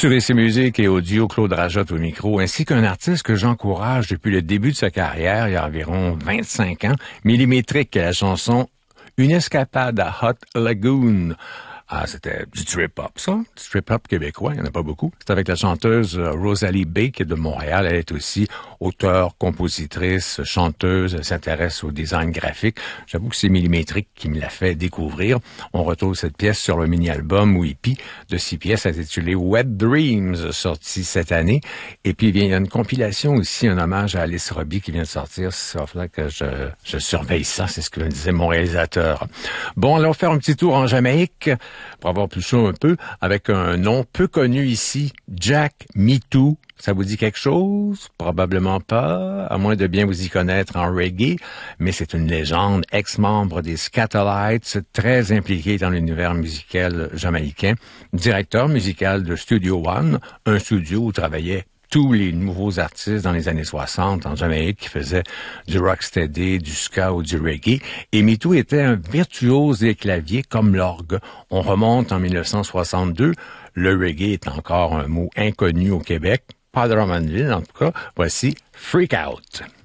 Sur ICI Musique et Audio, Claude Rajotte au micro, ainsi qu'un artiste que j'encourage depuis le début de sa carrière, il y a environ 25 ans, Millimétrique, la chanson Une escapade à Hot Lagoon. Ah, c'était du trip-hop, ça. Du trip-hop québécois, il n'y en a pas beaucoup. C'est avec la chanteuse Rosalie B, qui est de Montréal. Elle est aussi auteure, compositrice, chanteuse. Elle s'intéresse au design graphique. J'avoue que c'est Millimétrique qui me l'a fait découvrir. On retrouve cette pièce sur le mini-album Whippy de 6 pièces intitulé Wet Dreams, sorti cette année. Et puis, il y a une compilation aussi, un hommage à Alice Robbie qui vient de sortir. Ça faudrait que je surveille ça. C'est ce que me disait mon réalisateur. Bon, allons faire un petit tour en Jamaïque pour avoir plus chaud un peu, avec un nom peu connu ici, Jack Mitou. Ça vous dit quelque chose? Probablement pas, à moins de bien vous y connaître en reggae, mais c'est une légende, ex-membre des Skatalites, très impliqué dans l'univers musical jamaïcain, directeur musical de Studio One, un studio où travaillait tous les nouveaux artistes dans les années 60 en Jamaïque qui faisaient du rocksteady, du ska ou du reggae. Et Mitou était un virtuose des claviers comme l'orgue. On remonte en 1962. Le reggae est encore un mot inconnu au Québec. Pas de Drummondville, en tout cas. Voici Freak Out.